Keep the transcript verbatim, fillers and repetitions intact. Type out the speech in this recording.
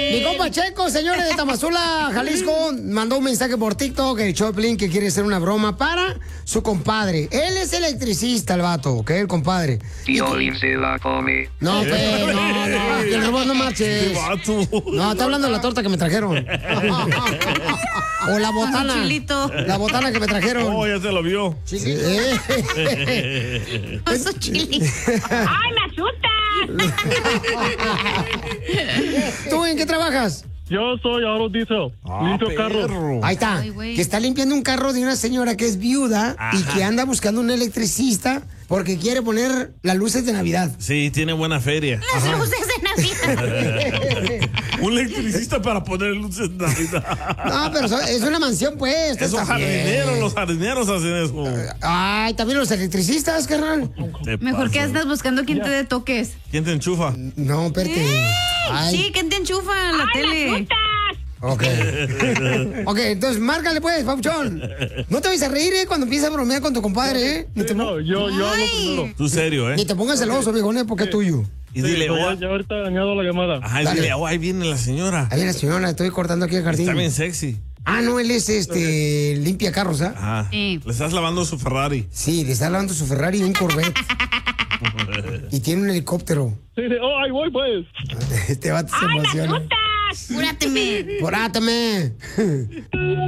Mi compa Checo, señores de Tamazula, Jalisco, mandó un mensaje por TikTok, el Choplin, que quiere hacer una broma para su compadre. Él es electricista, el vato, ¿ok? El compadre. Piolín se la come. No, pues, no, no, el robot no marches. No, está hablando de la torta que me trajeron. O la botana. Chilito. La botana que me trajeron. Oh, ya se lo vio. Sí, sí. Oso chili. ¡Ay, me asustas! ¿Tú en qué trabajas? Yo soy Aro Diesel, Ah, limpio perro. carro. Ahí está. Ay, güey. Que está limpiando un carro de una señora que es viuda y Ajá. que anda buscando un electricista porque quiere poner las luces de Navidad. Sí, tiene buena feria. Las luces de Navidad. Un electricista para poner luces de Navidad. No, pero so- es una mansión, pues. esto Esos está bien. jardineros, los jardineros hacen eso. Ay, también los electricistas, carnal. Te Mejor que pasas. andas buscando quien te dé toques. ¿Quién te enchufa? No, espérate. Ay, Sí, ¿quién te enchufa en la ¡Ay, me tele? asustas! ok. Ok, entonces márcale, pues, Pauchón. No te vayas a reír, ¿eh? Cuando empiezas a bromear con tu compadre, ¿eh? Ni te, Sí, no, yo, yo hablo primero. Tú serio, ni ¿eh? te pongas celoso, viejo, ¿eh? Porque es tuyo. Y Sí, dile, no, oh, ya, ya ahorita añado la llamada. ajá, y Dale. dile, oh, ahí viene la señora. Ahí la señora, estoy cortando aquí el jardín. Está bien sexy. Ah, no, él es este limpia carros, ¿ah? Ajá. Sí. Le estás lavando su Ferrari. Sí, le está lavando su Ferrari y un Corvette. Y tiene un helicóptero. Sí, sí, oh, ahí voy, pues. Este vato se ¡Ay, me emociona. asustas! Apúrateme. ¡Porátame!